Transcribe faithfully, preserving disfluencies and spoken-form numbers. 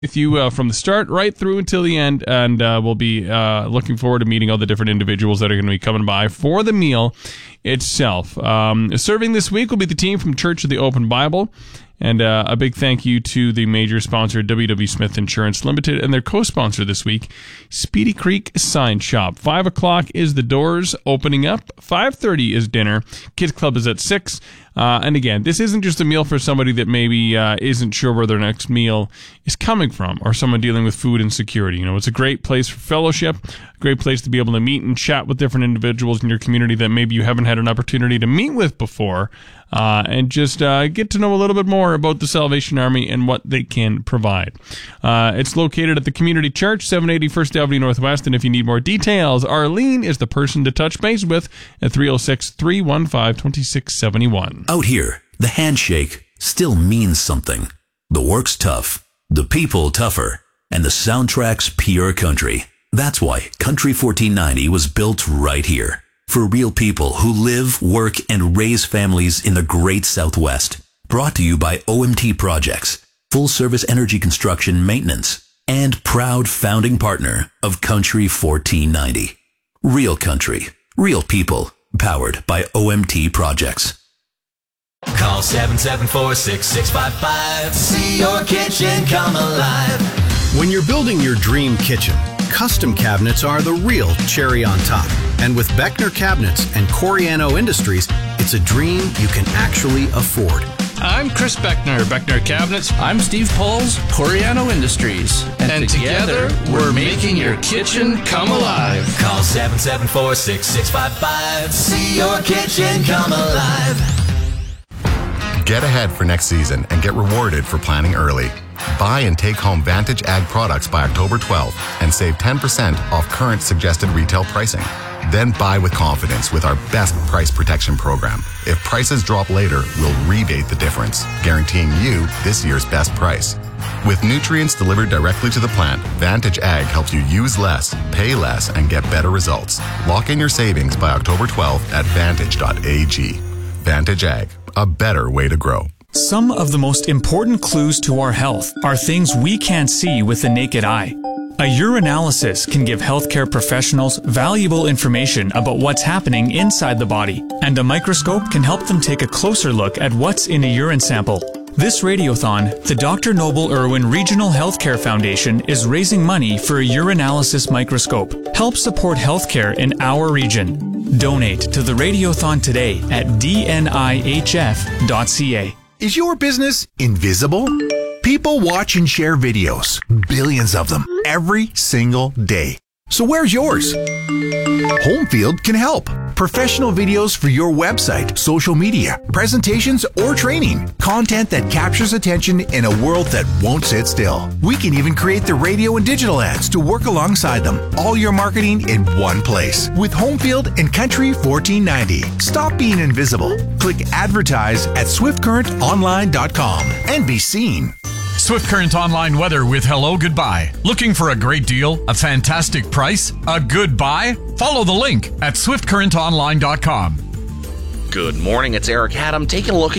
with you uh, from the start right through until the end, and uh, we'll be uh, looking forward to meeting all the different individuals that are going to be coming by for the meal itself. Um, serving this week will be the team from Church of the Open Bible. And uh, a big thank you to the major sponsor, W W Smith Insurance Limited, and their co-sponsor this week, Speedy Creek Sign Shop. Five o'clock is the doors opening up. Five thirty is dinner. Kids Club is at six. Uh, and again, this isn't just a meal for somebody that maybe uh, isn't sure where their next meal is coming from, or someone dealing with food insecurity. You know, it's a great place for fellowship, a great place to be able to meet and chat with different individuals in your community that maybe you haven't had an opportunity to meet with before, uh, and just uh, get to know a little bit more about the Salvation Army and what they can provide. Uh, it's located at the Community Church, seven eighty First Avenue Northwest, and if you need more details, Arlene is the person to touch base with at three oh six, three one five, two six seven one. Out here, the handshake still means something. The work's tough, the people tougher, and the soundtrack's pure country. That's why Country fourteen ninety was built right here. For real people who live, work, and raise families in the great Southwest. Brought to you by O M T Projects, full service energy construction maintenance, and proud founding partner of Country fourteen ninety. Real country, real people, powered by O M T Projects. Call seven seven four, six six five five. See your kitchen come alive. When you're building your dream kitchen, custom cabinets are the real cherry on top. And with Beckner Cabinets and Coriano Industries, it's a dream you can actually afford. I'm Chris Beckner, Beckner Cabinets. I'm Steve Poles, Coriano Industries. And, and together, together, we're making your kitchen come alive. Call seven seven four, six six five five. See your kitchen come alive. Get ahead for next season and get rewarded for planning early. Buy and take home Vantage Ag products by October twelfth and save ten percent off current suggested retail pricing. Then buy with confidence with our best price protection program. If prices drop later, we'll rebate the difference, guaranteeing you this year's best price. With nutrients delivered directly to the plant, Vantage Ag helps you use less, pay less, and get better results. Lock in your savings by October twelfth at vantage dot a g. Vantage Ag, a better way to grow. Some of the most important clues to our health are things we can't see with the naked eye. A urinalysis can give healthcare professionals valuable information about what's happening inside the body, and a microscope can help them take a closer look at what's in a urine sample. This radiothon, the Doctor Noble Irwin Regional Healthcare Foundation is raising money for a urinalysis microscope. Help support healthcare in our region. Donate to the radiothon today at d n i h f dot c a. Is your business invisible? People watch and share videos, billions of them, every single day. So where's yours? Homefield can help. Professional videos for your website, social media, presentations, or training. Content that captures attention in a world that won't sit still. We can even create the radio and digital ads to work alongside them. All your marketing in one place. With Homefield and Country fourteen ninety. Stop being invisible. Click advertise at swift current online dot com and be seen. Swift Current Online weather with Hello Goodbye. Looking for a great deal, a fantastic price, a good buy? Follow the link at swift current online dot com. Good morning, it's Eric Haddam taking a look at